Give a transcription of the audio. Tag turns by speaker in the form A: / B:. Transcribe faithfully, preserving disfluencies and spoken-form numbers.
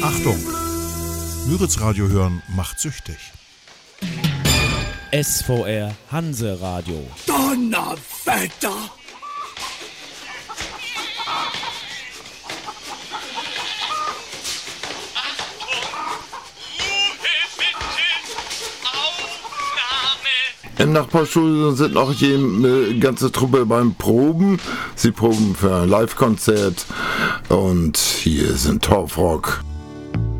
A: Achtung! Müritz-Radio hören macht süchtig.
B: S V R Hanse-Radio.
C: Donnerwetter!
D: Im Nachbarstudio sind noch eine ganze Truppe beim Proben. Sie proben für ein Live-Konzert und hier sind Torfrock.